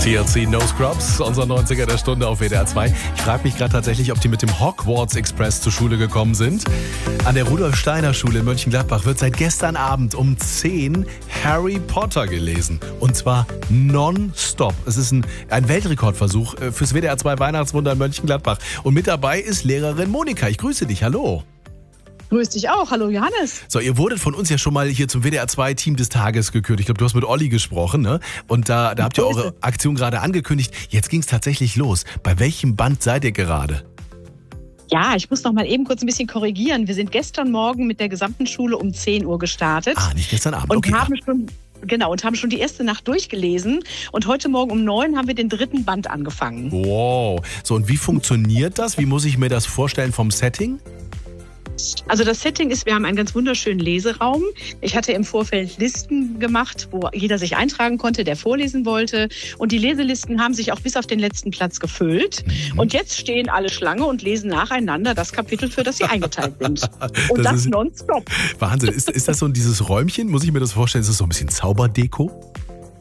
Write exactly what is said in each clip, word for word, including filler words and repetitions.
T L C No Scrubs, unser neunziger der Stunde auf W D R zwei. Ich frage mich gerade tatsächlich, ob die mit dem Hogwarts Express zur Schule gekommen sind. An der Rudolf-Steiner-Schule in Mönchengladbach wird seit gestern Abend um zehn Harry Potter gelesen. Und zwar nonstop. Es ist ein, ein Weltrekordversuch fürs W D R zwei Weihnachtswunder in Mönchengladbach. Und mit dabei ist Lehrerin Monika. Ich grüße dich. Hallo. Grüß dich auch. Hallo Johannes. So, ihr wurdet von uns ja schon mal hier zum W D R zwei Team des Tages gekürt. Ich glaube, du hast mit Olli gesprochen, ne? Und da, da habt ihr eure Aktion gerade angekündigt. Jetzt ging es tatsächlich los. Bei welchem Band seid ihr gerade? Ja, ich muss noch mal eben kurz ein bisschen korrigieren. Wir sind gestern Morgen mit der gesamten Schule um zehn Uhr gestartet. Ah, nicht gestern Abend. Und Okay, haben ja. schon... Genau, und haben schon die erste Nacht durchgelesen. Und heute Morgen um neun haben wir den dritten Band angefangen. Wow. So, und wie funktioniert das? Wie muss ich mir das vorstellen vom Setting? Also das Setting ist, wir haben einen ganz wunderschönen Leseraum. Ich hatte im Vorfeld Listen gemacht, wo jeder sich eintragen konnte, der vorlesen wollte. Und die Leselisten haben sich auch bis auf den letzten Platz gefüllt. Mhm. Und jetzt stehen alle Schlange und lesen nacheinander das Kapitel, für das sie eingeteilt sind. Und das, das nonstop. Wahnsinn. Ist, ist das so dieses Räumchen? Muss ich mir das vorstellen? Ist das so ein bisschen Zauberdeko?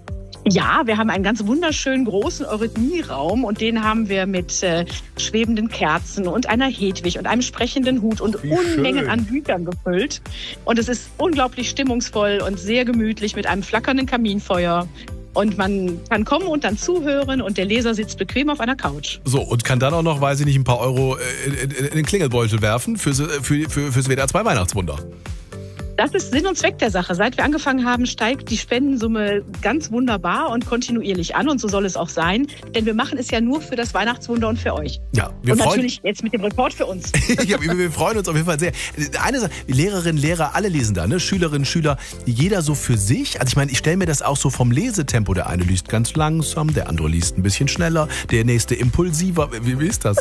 Ja, wir haben einen ganz wunderschönen großen Eurythmieraum und den haben wir mit äh, schwebenden Kerzen und einer Hedwig und einem sprechenden Hut und Wie Unmengen schön. an Büchern gefüllt. Und es ist unglaublich stimmungsvoll und sehr gemütlich mit einem flackernden Kaminfeuer. Und man kann kommen und dann zuhören und der Leser sitzt bequem auf einer Couch. So, und kann dann auch noch, weiß ich nicht, ein paar Euro in, in, in den Klingelbeutel werfen fürs, für, für, fürs W D R zwei Weihnachtswunder. Das ist Sinn und Zweck der Sache. Seit wir angefangen haben, steigt die Spendensumme ganz wunderbar und kontinuierlich an. Und so soll es auch sein. Denn wir machen es ja nur für das Weihnachtswunder und für euch. Ja, wir und freuen natürlich jetzt mit dem Report für uns. ja, wir, wir freuen uns auf jeden Fall sehr. Eine Sache, Lehrerinnen, Lehrer, alle lesen da, ne? Schülerinnen, Schüler, jeder so für sich. Also ich meine, ich stelle mir das auch so vom Lesetempo. Der eine liest ganz langsam, der andere liest ein bisschen schneller, der nächste impulsiver. Wie, wie ist das?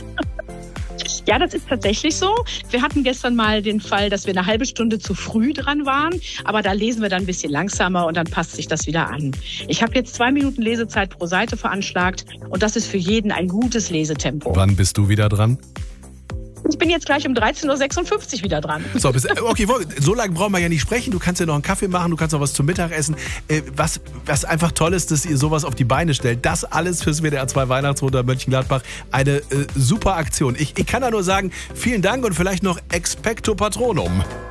Ja, das ist tatsächlich so. Wir hatten gestern mal den Fall, dass wir eine halbe Stunde zu früh dran waren. Aber da lesen wir dann ein bisschen langsamer und dann passt sich das wieder an. Ich habe jetzt zwei Minuten Lesezeit pro Seite veranschlagt. Und das ist für jeden ein gutes Lesetempo. Wann bist du wieder dran? Ich bin jetzt gleich um dreizehn Uhr sechsundfünfzig wieder dran. So, bis, okay, so lange brauchen wir ja nicht sprechen. Du kannst ja noch einen Kaffee machen, du kannst noch was zum Mittag essen. Äh, was, was einfach toll ist, dass ihr sowas auf die Beine stellt. Das alles fürs W D R zwei Weihnachtswunder Mönchengladbach. Eine äh, super Aktion. Ich, ich kann da nur sagen, vielen Dank und vielleicht noch Expecto Patronum.